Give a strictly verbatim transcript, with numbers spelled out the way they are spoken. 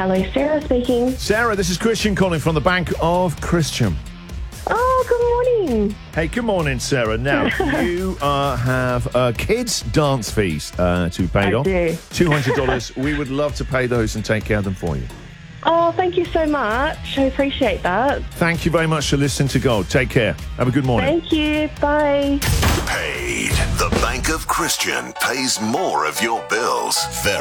Hello, Sarah speaking. Sarah, this is Christian calling from the Bank of Christian. Oh, good morning. Hey, good morning, Sarah. Now, you uh, have uh, kids' dance fees uh, to be paid I off. do. two hundred dollars. We would love to pay those and take care of them for you. Oh, thank you so much. I appreciate that. Thank you very much for listening to Gold. Take care. Have a good morning. Thank you. Bye. Paid. The Bank of Christian pays more of your bills. Very